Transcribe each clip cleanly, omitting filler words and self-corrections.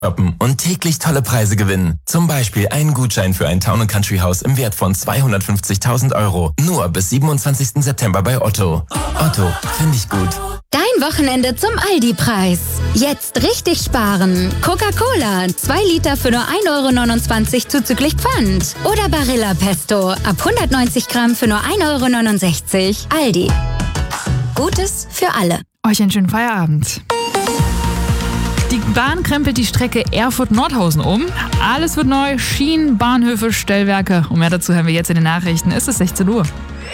shoppen und täglich tolle Preise gewinnen. Zum Beispiel einen Gutschein für ein Town & Country Haus im Wert von 250.000 €. Nur bis 27. September bei Otto. Otto, finde ich gut. Dein Wochenende zum Aldi-Preis. Jetzt richtig sparen. Coca-Cola, 2 Liter für nur 1,29 € zuzüglich Pfand. Oder Barilla Pesto, ab 190 Gramm für nur 1,69 €. Aldi. Gutes für alle. Euch einen schönen Feierabend. Die Bahn krempelt die Strecke Erfurt-Nordhausen um. Alles wird neu, Schienen, Bahnhöfe, Stellwerke. Und mehr dazu hören wir jetzt in den Nachrichten. Es ist 16 Uhr.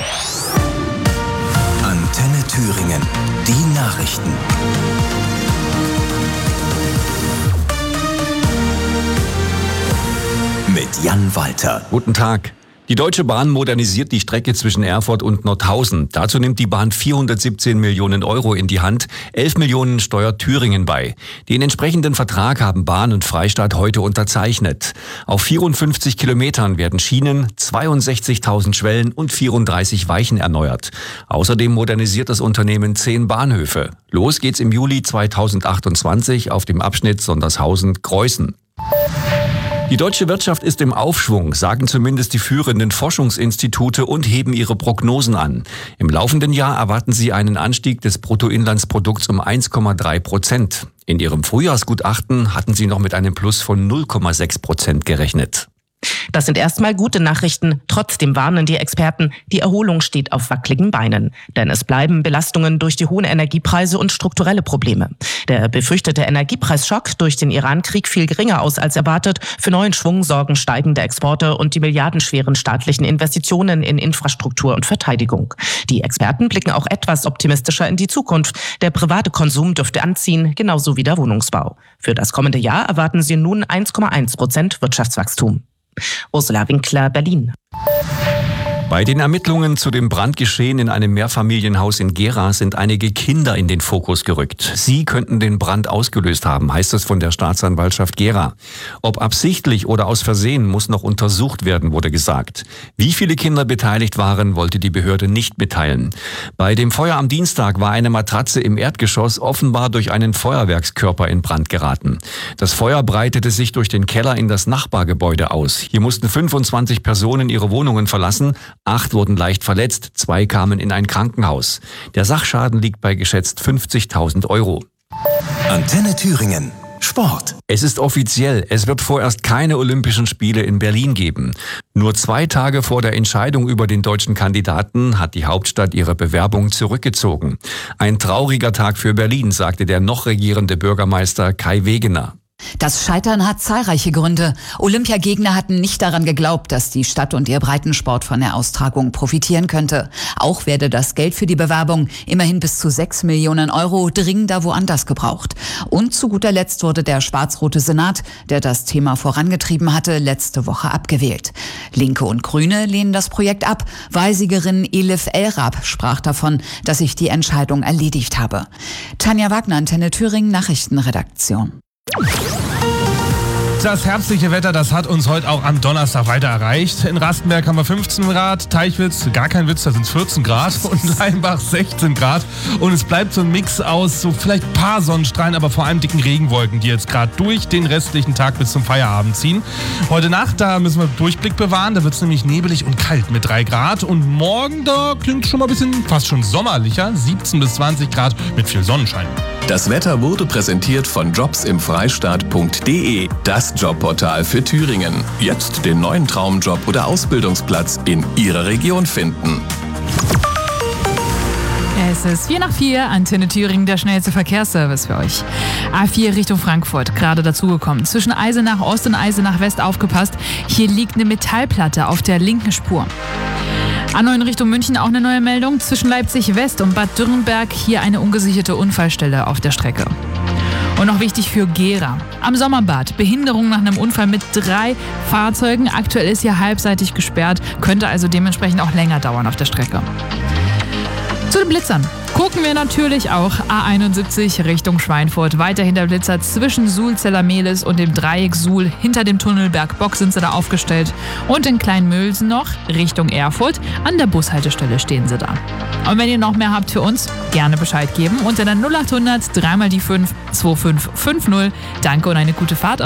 Antenne Thüringen. Die Nachrichten. Mit Jan Walter. Guten Tag. Die Deutsche Bahn modernisiert die Strecke zwischen Erfurt und Nordhausen. Dazu nimmt die Bahn 417 Millionen € in die Hand. 11 Millionen steuert Thüringen bei. Den entsprechenden Vertrag haben Bahn und Freistaat heute unterzeichnet. Auf 54 Kilometern werden Schienen, 62.000 Schwellen und 34 Weichen erneuert. Außerdem modernisiert das Unternehmen 10 Bahnhöfe. Los geht's im Juli 2028 auf dem Abschnitt Sondershausen-Greußen. Die deutsche Wirtschaft ist im Aufschwung, sagen zumindest die führenden Forschungsinstitute und heben ihre Prognosen an. Im laufenden Jahr erwarten sie einen Anstieg des Bruttoinlandsprodukts um 1,3%. In ihrem Frühjahrsgutachten hatten sie noch mit einem Plus von 0,6% gerechnet. Das sind erstmal gute Nachrichten. Trotzdem warnen die Experten, die Erholung steht auf wackeligen Beinen. Denn es bleiben Belastungen durch die hohen Energiepreise und strukturelle Probleme. Der befürchtete Energiepreisschock durch den Iran-Krieg fiel geringer aus als erwartet. Für neuen Schwung sorgen steigende Exporte und die milliardenschweren staatlichen Investitionen in Infrastruktur und Verteidigung. Die Experten blicken auch etwas optimistischer in die Zukunft. Der private Konsum dürfte anziehen, genauso wie der Wohnungsbau. Für das kommende Jahr erwarten sie nun 1,1% Wirtschaftswachstum. Ursula Winkler, Berlin. Bei den Ermittlungen zu dem Brandgeschehen in einem Mehrfamilienhaus in Gera sind einige Kinder in den Fokus gerückt. Sie könnten den Brand ausgelöst haben, heißt es von der Staatsanwaltschaft Gera. Ob absichtlich oder aus Versehen, muss noch untersucht werden, wurde gesagt. Wie viele Kinder beteiligt waren, wollte die Behörde nicht mitteilen. Bei dem Feuer am Dienstag war eine Matratze im Erdgeschoss offenbar durch einen Feuerwerkskörper in Brand geraten. Das Feuer breitete sich durch den Keller in das Nachbargebäude aus. Hier mussten 25 Personen ihre Wohnungen verlassen. 8 wurden leicht verletzt, 2 kamen in ein Krankenhaus. Der Sachschaden liegt bei geschätzt 50.000 €. Antenne Thüringen. Sport. Es ist offiziell, es wird vorerst keine Olympischen Spiele in Berlin geben. Nur 2 Tage vor der Entscheidung über den deutschen Kandidaten hat die Hauptstadt ihre Bewerbung zurückgezogen. Ein trauriger Tag für Berlin, sagte der noch regierende Bürgermeister Kai Wegener. Das Scheitern hat zahlreiche Gründe. Olympiagegner hatten nicht daran geglaubt, dass die Stadt und ihr Breitensport von der Austragung profitieren könnte. Auch werde das Geld für die Bewerbung, immerhin bis zu 6 Millionen €, dringender woanders gebraucht. Und zu guter Letzt wurde der schwarz-rote Senat, der das Thema vorangetrieben hatte, letzte Woche abgewählt. Linke und Grüne lehnen das Projekt ab. Wahlsiegerin Elif El-Rab sprach davon, dass sich die Entscheidung erledigt habe. Tanja Wagner, Antenne Thüringen, Nachrichtenredaktion. Das herbstliche Wetter, das hat uns heute auch am Donnerstag weiter erreicht. In Rastenberg haben wir 15 Grad, Teichwitz, gar kein Witz, da sind es 14 Grad und Leimbach 16 Grad. Und es bleibt so ein Mix aus so vielleicht ein paar Sonnenstrahlen, aber vor allem dicken Regenwolken, die jetzt gerade durch den restlichen Tag bis zum Feierabend ziehen. Heute Nacht, da müssen wir Durchblick bewahren, da wird es nämlich nebelig und kalt mit 3 Grad. Und morgen, da klingt schon mal ein bisschen fast schon sommerlicher, 17 bis 20 Grad mit viel Sonnenschein. Das Wetter wurde präsentiert von jobsimfreistaat.de, das Jobportal für Thüringen. Jetzt den neuen Traumjob oder Ausbildungsplatz in Ihrer Region finden. Es ist 4:04, Antenne Thüringen, der schnellste Verkehrsservice für euch. A4 Richtung Frankfurt, gerade dazugekommen. Zwischen Eisenach Ost und Eisenach West aufgepasst. Hier liegt eine Metallplatte auf der linken Spur. A9 Richtung München auch eine neue Meldung. Zwischen Leipzig West und Bad Dürrenberg hier eine ungesicherte Unfallstelle auf der Strecke. Und noch wichtig für Gera. Am Sommerbad, Behinderung nach einem Unfall mit 3 Fahrzeugen. Aktuell ist hier halbseitig gesperrt, könnte also dementsprechend auch länger dauern auf der Strecke. Zu den Blitzern gucken wir natürlich auch A71 Richtung Schweinfurt. Weiterhin der Blitzer zwischen Suhl-Zellermehlis und dem Dreieck Suhl. Hinter dem Tunnel Bergbock sind sie da aufgestellt. Und in Kleinmülsen noch Richtung Erfurt. An der Bushaltestelle stehen sie da. Und wenn ihr noch mehr habt für uns, gerne Bescheid geben. Unter der 0800 3 mal die 5 2550. Danke und eine gute Fahrt.